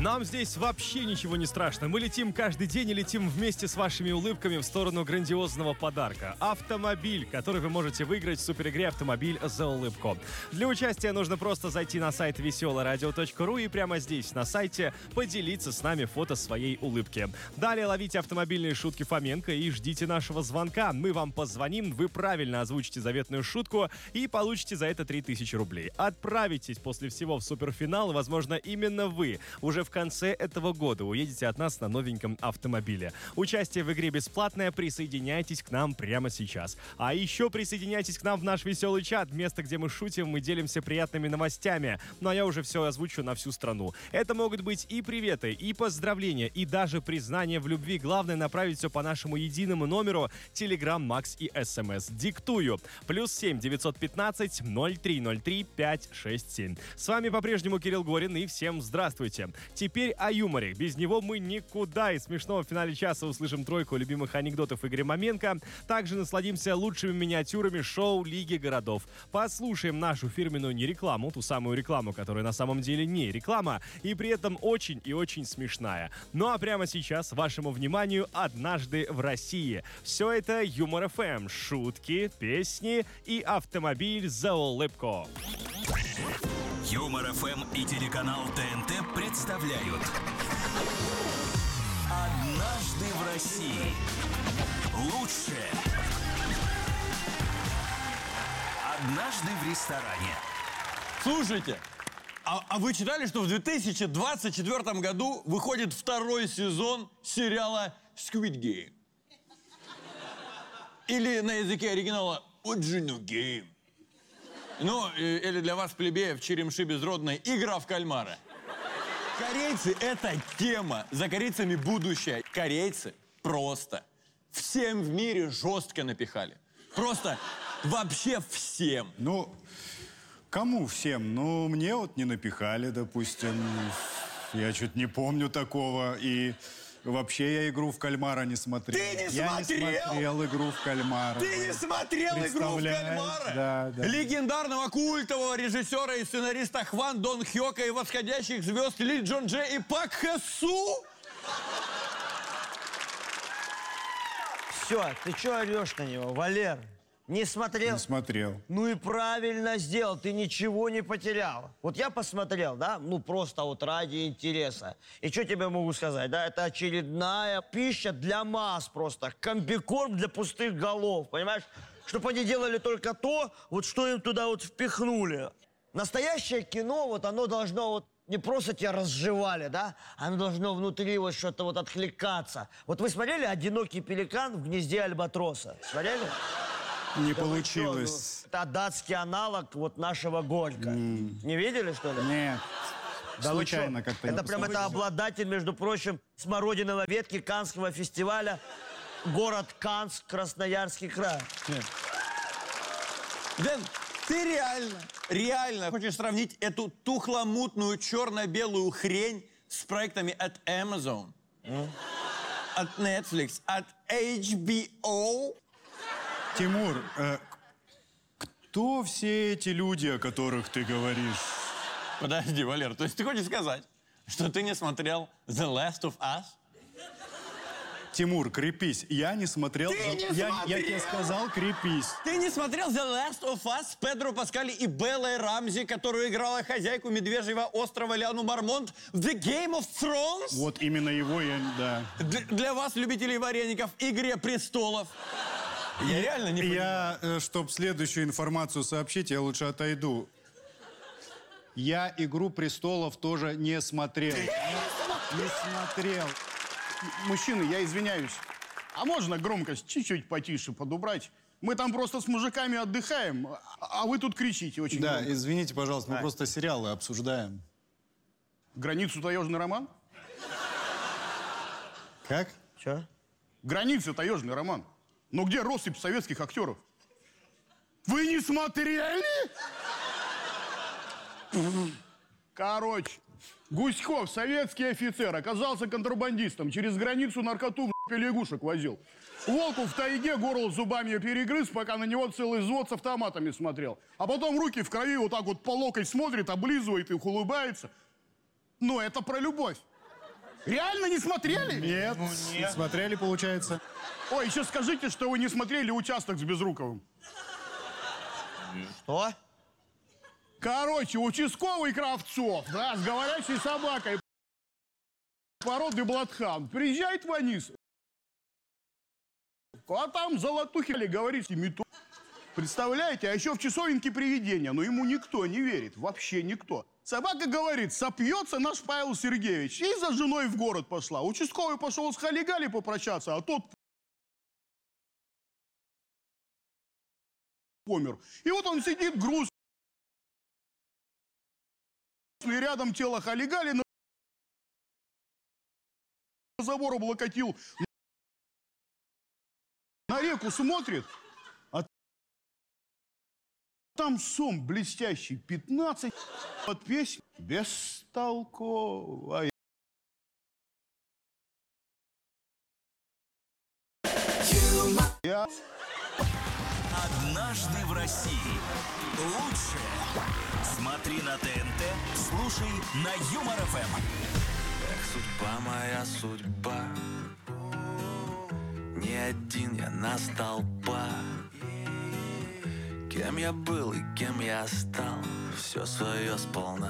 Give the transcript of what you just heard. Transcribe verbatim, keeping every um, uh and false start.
Нам здесь вообще ничего не страшно. Мы летим каждый день и летим вместе с вашими улыбками в сторону грандиозного подарка. Автомобиль, который вы можете выиграть в суперигре «Автомобиль за улыбку». Для участия нужно просто зайти на сайт веселое радио точка ру и прямо здесь, на сайте, поделиться с нами фото своей улыбки. Далее ловите автомобильные шутки Фоменко и ждите нашего звонка. Мы вам позвоним, вы правильно озвучите заветную шутку и получите за это три тысячи рублей. Отправитесь после всего в суперфинал, и, возможно, именно вы уже в конце этого года уедете от нас на новеньком автомобиле. Участие в игре бесплатное, присоединяйтесь к нам прямо сейчас. А еще присоединяйтесь к нам в наш веселый чат, место, где мы шутим, мы делимся приятными новостями. Ну а я уже все озвучу на всю страну. Это могут быть и приветы, и поздравления, и даже признания в любви. Главное направить все по нашему единому номеру Telegram, Max и эс эм эс. Диктую. Плюс семь девятьсот пятнадцать ноль три ноль три пять шесть семь. С вами по-прежнему Кирилл Горин, и всем здравствуйте. Теперь о юморе. Без него мы никуда. И смешного в финале часа услышим тройку любимых анекдотов Игоря Маменко. Также насладимся лучшими миниатюрами шоу Лиги городов. Послушаем нашу фирменную не рекламу, ту самую рекламу, которая на самом деле не реклама, и при этом очень и очень смешная. Ну а прямо сейчас вашему вниманию «Однажды в России». Все это Юмор эф эм, шутки, песни и автомобиль за улыбку. Юмор эф эм и телеканал тэ эн тэ представляют «Однажды в России». Лучшее. Однажды в ресторане. Слушайте, а, а вы читали, что в две тысячи двадцать четвёртом году выходит второй сезон сериала Squid Game? Или на языке оригинала Original Game. Ну, или для вас, плебеев, черемши безродной, игра в кальмара. Корейцы — это тема. За корейцами будущее. Корейцы просто всем в мире жестко напихали. Просто вообще всем. Ну, кому всем? Ну, мне вот не напихали, допустим. Я что-то не помню такого. И вообще я игру в кальмара не смотрел. Ты не я смотрел? не смотрел игру в кальмара. Ты не смотрел игру в кальмара? Да, да. Легендарного культового режиссера и сценариста Хван Дон Хёка и восходящих звезд Ли Джон Дже и Пак Хэ Су? Все, ты что орешь на него, Валер? Не смотрел? Не смотрел. Ну и правильно сделал, ты ничего не потерял. Вот я посмотрел, да, ну просто вот ради интереса. И что тебе могу сказать, да, это очередная пища для масс просто. Комбикорм для пустых голов, понимаешь? Чтобы они делали только то, вот что им туда вот впихнули. Настоящее кино, вот оно должно вот не просто тебя разжевали, да? Оно должно внутри вот что-то вот откликаться. Вот вы смотрели «Одинокий пеликан в гнезде альбатроса»? Смотрели? Не Да получилось. Что, ну, это датский аналог вот нашего Горько. Mm. Не видели, что ли? Нет. Да Случайно как-то. Это прям это обладатель, между прочим, смородиновой ветки Каннского фестиваля. Город Канск, Красноярский край. Нет. Дэн, ты реально, реально хочешь сравнить эту тухломутную черно-белую хрень с проектами от Amazon, mm. от Netflix, от эйч би о? Тимур, э, кто все эти люди, о которых ты говоришь? Подожди, Валер, то есть ты хочешь сказать, что ты не смотрел The Last of Us? Тимур, крепись. Я не смотрел... Ты не я, смотрел? я тебе сказал, крепись. Ты не смотрел The Last of Us с Педро Паскали и Беллой Рамзи, которую играла хозяйку Медвежьего острова Лиану Мармонт в The Game of Thrones? Вот именно его я... Да. Для, для вас, любителей вареников, «Игре престолов». Я реально не понимаю. Я, э, чтобы следующую информацию сообщить, я лучше отойду. Я «Игру престолов» тоже не смотрел. Ты не Не смотрел. Мужчины, я извиняюсь. А можно громкость чуть-чуть потише подубрать? Мы там просто с мужиками отдыхаем, а вы тут кричите очень Да, громко. извините, пожалуйста, мы А. просто сериалы обсуждаем. Границу таежный роман? Как? Че? Граница таежный роман. Но где россыпь советских актеров? Вы не смотрели? Короче, Гуськов, советский офицер, оказался контрабандистом. Через границу наркоту в лягушек возил. Волку в тайге горло зубами перегрыз, пока на него целый взвод с автоматами смотрел. А потом руки в крови вот так вот по локоть смотрит, облизывает их, улыбается. Ну, это про любовь. Реально не смотрели? Нет, нет. смотрели, получается. Ой, еще скажите, что вы не смотрели «Участок» с Безруковым. Что? Короче, участковый Кравцов, да, с говорящей собакой породы Бладхаунд, приезжает в Анис. А там золотухи, говорит, мету. Представляете, а еще в часовенке привидения, но ему никто не верит, вообще никто. Собака говорит, сопьется наш Павел Сергеевич, и за женой в город пошла. Участковый пошел с Халигали попрощаться, а тот помер. И вот он сидит грустный, рядом тело Халигали, на забор облокотил, на реку смотрит, а там сом блестящий, пятнадцать от песен бестолковая. Я... Однажды в России. Лучше смотри на ТНТ, слушай на Юмор ФМ. Эх, судьба моя, судьба. Не один я на столба. Кем я был и кем я стал, все свое сполна